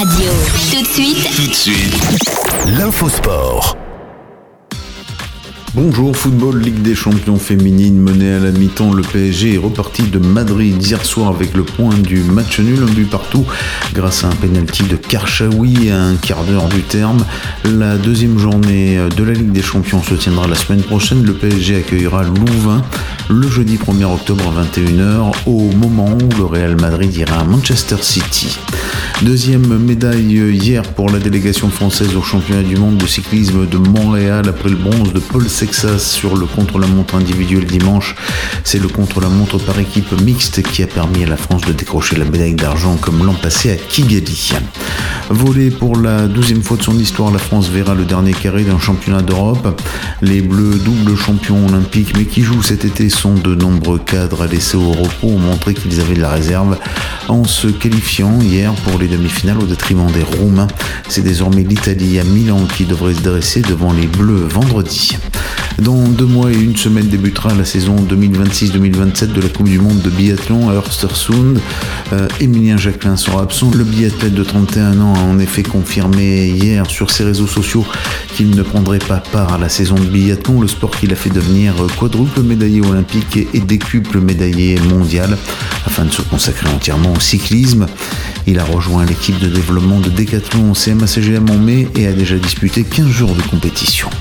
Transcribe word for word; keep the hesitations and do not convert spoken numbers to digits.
Radio. Tout de suite. Tout de suite. L'infosport. Bonjour, football, Ligue des champions féminine menée à la mi-temps. Le P S G est reparti de Madrid hier soir avec le point du match nul, un but partout grâce à un pénalty de Karchaoui à un quart d'heure du terme. La deuxième journée de la Ligue des champions se tiendra la semaine prochaine. Le P S G accueillera Louvain le jeudi premier octobre à vingt et une heures au moment où le Real Madrid ira à Manchester City. Deuxième médaille hier pour la délégation française au championnat du monde de cyclisme de Montréal après le bronze de Paul Sexas sur le contre-la-montre individuel dimanche. C'est le contre-la-montre par équipe mixte qui a permis à la France de décrocher la médaille d'argent comme l'an passé à Kigali. Volley, pour la douzième fois de son histoire, la France verra le dernier carré d'un championnat d'Europe. Les Bleus, double champions olympiques mais qui jouent cet été, sont de nombreux cadres laissés au repos, ont montré qu'ils avaient de la réserve en se qualifiant hier pour les demi-finales au détriment des Roumains. C'est désormais l'Italie à Milan qui devrait se dresser devant les Bleus vendredi. Dans deux mois et une semaine débutera la saison deux mille vingt-six deux mille vingt-sept de la Coupe du Monde de biathlon à Östersund. Euh, Émilien Jacquelin sera absent. Le biathlète de trente et un ans a en effet confirmé hier sur ses réseaux sociaux qu'il ne prendrait pas part à la saison de biathlon, le sport qui l'a fait devenir quadruple médaillé olympique et décuple médaillé mondial, afin de se consacrer entièrement au cyclisme. Il a rejoint l'équipe de développement de Décathlon C M A C G M en mai et a déjà disputé quinze jours de compétition.